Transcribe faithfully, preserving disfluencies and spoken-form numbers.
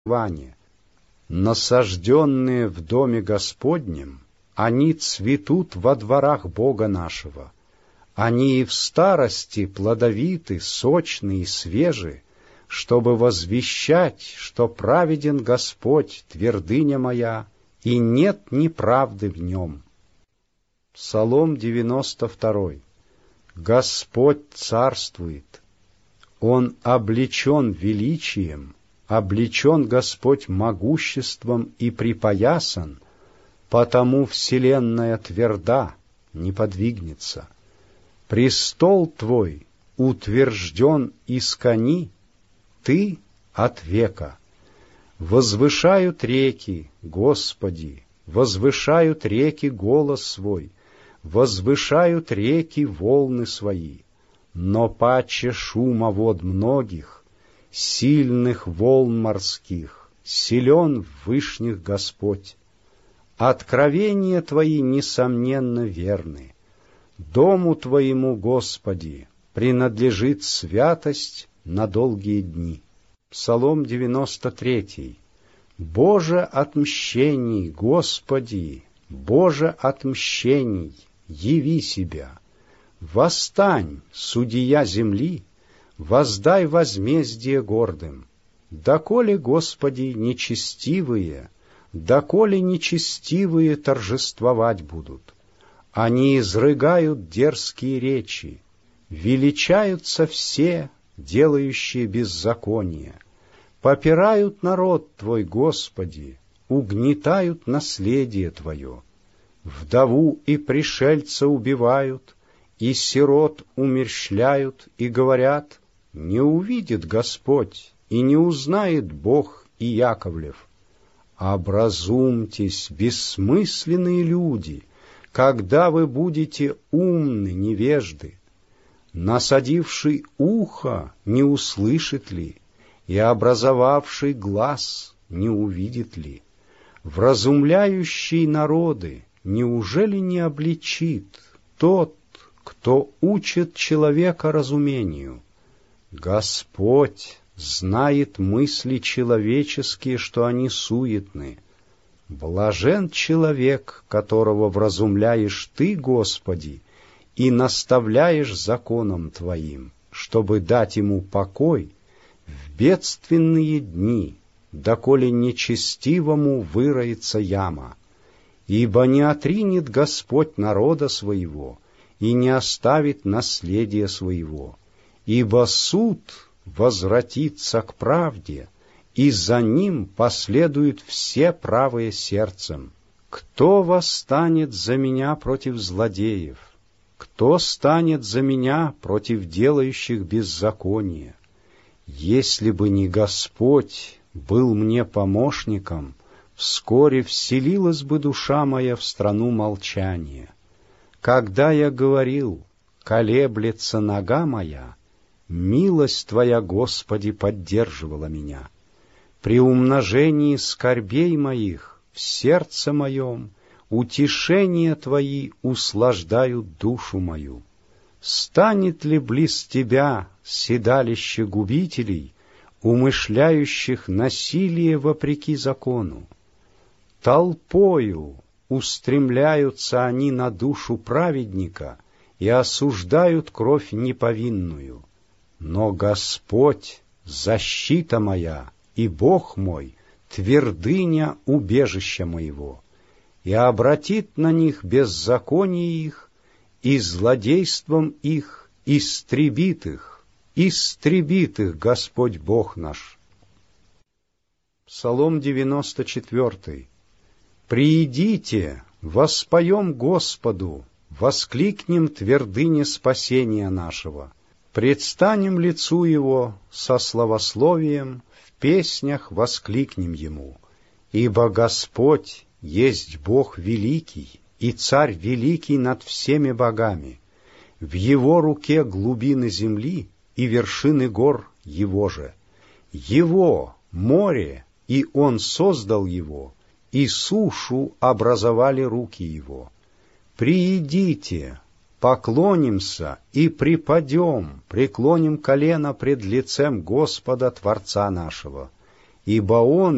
Ване. Насажденные в доме Господнем, они цветут во дворах Бога нашего. Они и в старости плодовиты, сочны и свежи, чтобы возвещать, что праведен Господь, твердыня моя, и нет неправды в нем. Псалом девяносто второй. Господь царствует, Он облечен величием, облечен Господь могуществом и припоясан, потому вселенная тверда, не подвигнется. Престол Твой утвержден искони, Ты от века. Возвышают реки, Господи, возвышают реки голос свой, возвышают реки волны свои, но паче шума вод многих, сильных волн морских, силен в вышних Господь. Откровения Твои, несомненно, верны. Дому Твоему, Господи, принадлежит святость на долгие дни. Псалом девяносто третий. Боже отмщений, Господи, Боже отмщений, яви себя. Восстань, судья земли, воздай возмездие гордым. Доколе, Господи, нечестивые, доколе нечестивые торжествовать будут. Они изрыгают дерзкие речи, величаются все, делающие беззаконие, попирают народ Твой, Господи, угнетают наследие Твое, вдову и пришельца убивают, и сирот умерщвляют, и говорят: не увидит Господь, и не узнает Бог и Яковлев. Образумьтесь, бессмысленные люди, когда вы будете умны, невежды. Насадивший ухо не услышит ли, и образовавший глаз не увидит ли? Вразумляющий народы неужели не обличит тот, кто учит человека разумению? Господь знает мысли человеческие, что они суетны. Блажен человек, которого вразумляешь Ты, Господи, и наставляешь законом Твоим, чтобы дать ему покой в бедственные дни, доколе нечестивому выроется яма. Ибо не отринет Господь народа своего и не оставит наследия своего, ибо суд возвратится к правде, и за ним последуют все правые сердцем. Кто восстанет за меня против злодеев? Кто станет за меня против делающих беззаконие? Если бы не Господь был мне помощником, вскоре вселилась бы душа моя в страну молчания. Когда я говорил: колеблется нога моя, милость Твоя, Господи, поддерживала меня. При умножении скорбей моих в сердце моем утешения Твои услаждают душу мою. Станет ли близ Тебя седалище губителей, умышляющих насилие вопреки закону? Толпою устремляются они на душу праведника и осуждают кровь неповинную. Но Господь — защита моя, и Бог мой — твердыня убежища моего, и обратит на них беззаконие их, и злодейством их истребит их, истребит их Господь Бог наш. Псалом девяносто четвертый. «Приидите, воспоем Господу, воскликнем твердыне спасения нашего, предстанем лицу Его со славословием, в песнях воскликнем Ему, ибо Господь есть Бог великий и Царь великий над всеми богами, в Его руке глубины земли и вершины гор Его же, Его море, и Он создал его, и сушу образовали руки Его. Приидите, поклонимся и припадем, преклоним колено пред лицем Господа Творца нашего, ибо Он